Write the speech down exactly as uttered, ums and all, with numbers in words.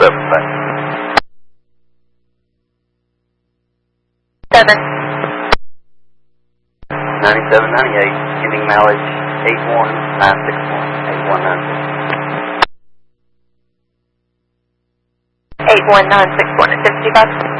seven, thanks. Seven. ninety-seven ninety-eight, giving mileage eight one nine six one, eight one nine six one. eight one nine six one at fifty bucks.